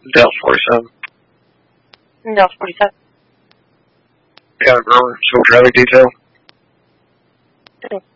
Delta 47. Delta 47. Yeah, Grover, civil traffic detail. Okay.